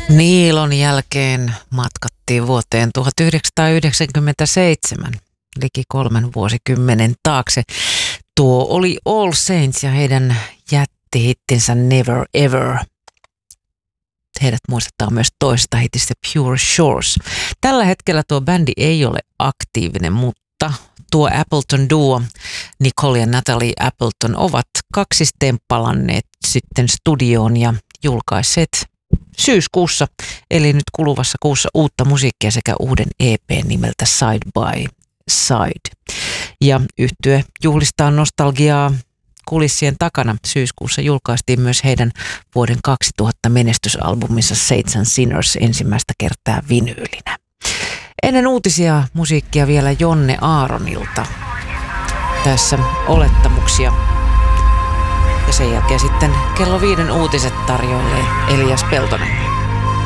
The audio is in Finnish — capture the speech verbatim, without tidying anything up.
Niilon jälkeen matkattiin vuoteen tuhatyhdeksänsataayhdeksänkymmentäseitsemän, liki kolmen vuosikymmenen taakse. Tuo oli All Saints ja heidän jättihittinsä Never Ever. Heidät muistetaan myös toista hitistä Pure Shores. Tällä hetkellä tuo bändi ei ole aktiivinen, mutta tuo Appleton duo, Nicole ja Natalie Appleton, ovat kaksisteen palanneet sitten studioon ja julkaisseet syyskuussa, eli nyt kuluvassa kuussa, uutta musiikkia sekä uuden E P nimeltä Side by Side. Ja yhtye juhlistaa nostalgiaa kulissien takana. Syyskuussa julkaistiin myös heidän vuoden kaksituhatta menestysalbuminsa Saints and Sinners ensimmäistä kertaa vinyylinä. Ennen uutisia musiikkia vielä Jonne Aaronilta. Tässä olettamuksia. Ja sen jälkeen sitten kello viiden uutiset tarjoilee Elias Peltonen.